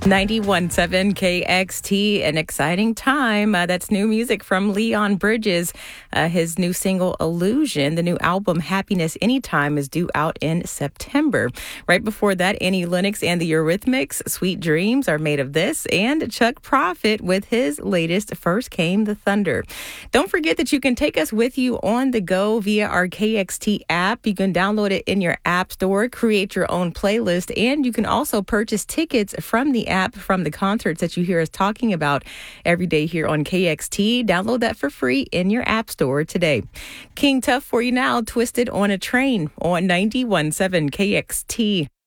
91.7 KXT, an exciting time. That's new music from Leon Bridges. His new single, Illusion. The new album, Happiness Anytime, is due out in September. Right before that, Annie Lennox and the Eurythmics, Sweet Dreams Are Made of This, and Chuck Prophet with his latest, First Came the Thunder. Don't forget that you can take us with you on the go via our KXT app. You can download it in your app store, create your own playlist, and you can also purchase tickets from the app from the concerts that you hear us talking about every day here on KXT. Download that for free in your app store today. King Tuff for you now, Twisted on a Train on 91.7 KXT.